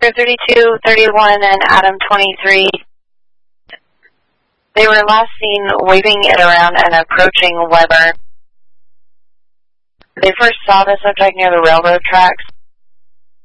32, 31, and Adam 23. They were last seen waving it around and approaching Weber. They first saw the subject near the railroad tracks.